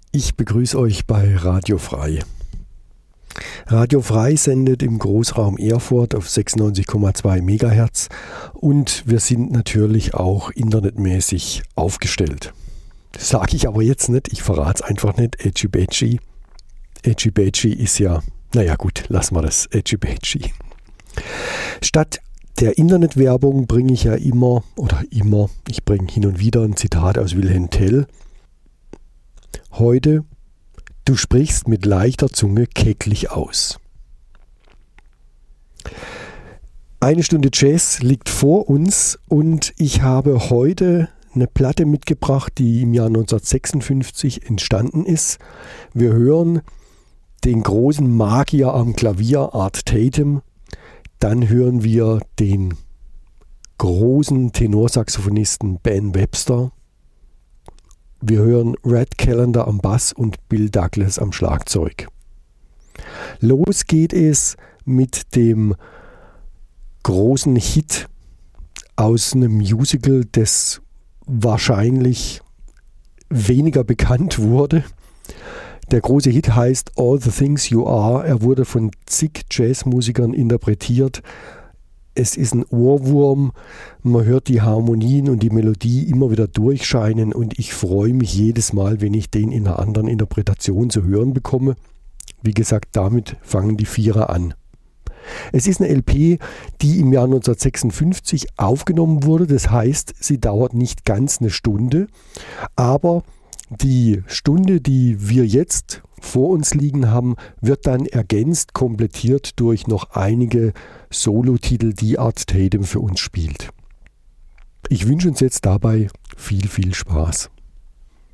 Ich begrüße euch bei Radio Frei. Radio Frei sendet im Großraum Erfurt auf 96,2 MHz und wir sind natürlich auch internetmäßig aufgestellt. Das sage ich aber jetzt nicht, ich verrate es einfach nicht. Edgy Badgy ist ja, naja gut, lassen wir das, Edgy Badgy. Statt der Internetwerbung bringe ich ja ich bringe hin und wieder ein Zitat aus Wilhelm Tell. Heute, du sprichst mit leichter Zunge kecklich aus. Eine Stunde Jazz liegt vor uns und ich habe heute eine Platte mitgebracht, die im Jahr 1956 entstanden ist. Wir hören den großen Magier am Klavier, Art Tatum. Dann hören wir den großen Tenorsaxophonisten Ben Webster. Wir hören Red Callender am Bass und Bill Douglas am Schlagzeug. Los geht es mit dem großen Hit aus einem Musical, das wahrscheinlich weniger bekannt wurde. Der große Hit heißt All the Things You Are. Er wurde von zig Jazzmusikern interpretiert. Es ist ein Ohrwurm. Man hört die Harmonien und die Melodie immer wieder durchscheinen und ich freue mich jedes Mal, wenn ich den in einer anderen Interpretation zu hören bekomme. Wie gesagt, damit fangen die Vierer an. Es ist eine LP, die im Jahr 1956 aufgenommen wurde. Das heißt, sie dauert nicht ganz eine Stunde, aber die Stunde, die wir jetzt vor uns liegen haben, wird dann ergänzt, komplettiert durch noch einige Solotitel, die Art Tatum für uns spielt. Ich wünsche uns jetzt dabei viel, viel Spaß.